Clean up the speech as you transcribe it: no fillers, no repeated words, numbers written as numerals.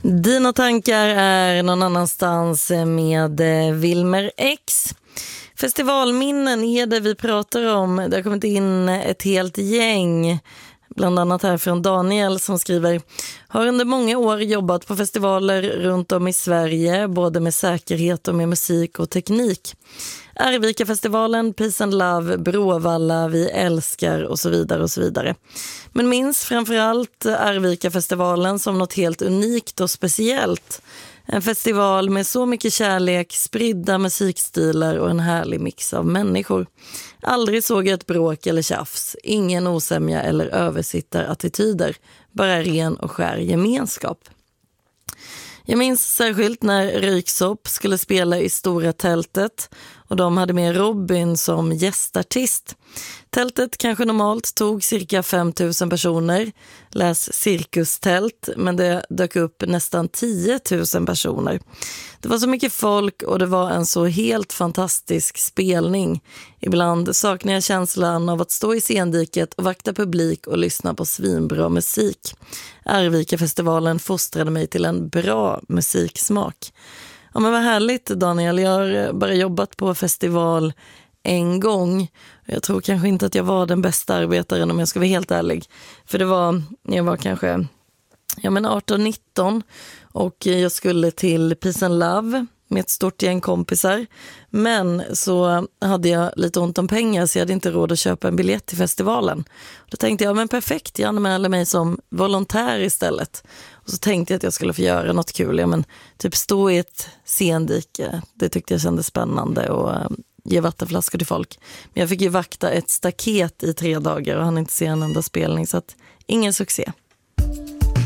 Dina tankar är någon annanstans med Wilmer X. Festivalminnen är det vi pratar om. Det har kommit in ett helt gäng. Bland annat här från Daniel som skriver: har under många år jobbat på festivaler runt om i Sverige, både med säkerhet och med musik och teknik. Arvika-festivalen, Peace and Love, Bråvalla, Vi älskar och så vidare och så vidare. Men minns framförallt Arvika-festivalen som något helt unikt och speciellt. En festival med så mycket kärlek, spridda musikstilar och en härlig mix av människor. Aldrig såg jag ett bråk eller tjafs, ingen osämja eller översittarattityder, bara ren och skär gemenskap. Jag minns särskilt när Röyksopp skulle spela i Stora tältet och de hade med Robin som gästartist. Tältet kanske normalt tog cirka 5 000 personer, läs cirkustält, men det dök upp nästan 10 000 personer. Det var så mycket folk och det var en så helt fantastisk spelning. Ibland saknar jag känslan av att stå i scendiket och vakta publik och lyssna på svinbra musik. Arvika-festivalen fostrade mig till en bra musiksmak. Ja, men vad härligt Daniel, jag har bara jobbat på festival en gång. Jag tror kanske inte att jag var den bästa arbetaren om jag ska vara helt ärlig. För jag var kanske 18-19 och jag skulle till Peace and Love med ett stort gäng kompisar. Men så hade jag lite ont om pengar så jag hade inte råd att köpa en biljett till festivalen. Då tänkte jag, men perfekt, jag anmälde mig som volontär istället. Och så tänkte jag att jag skulle få göra något kul. Typ stå i ett scendike, det tyckte jag kändes spännande och ge vattenflaskor till folk. Men jag fick ju vakta ett staket i 3 dagar och hann inte se en enda spelning så att ingen succé.